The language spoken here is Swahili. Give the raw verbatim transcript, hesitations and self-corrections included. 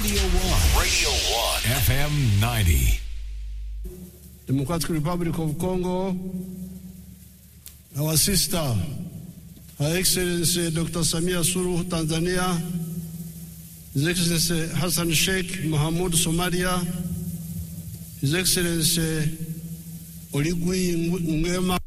Radio one. Radio one. F M ninety. Democratic Republic of Congo, our sister, Her Excellency Doctor Samia Suluhu, Tanzania, His Excellency Hassan Sheikh Mohamud, Somalia, His Excellency Oligui Nguema,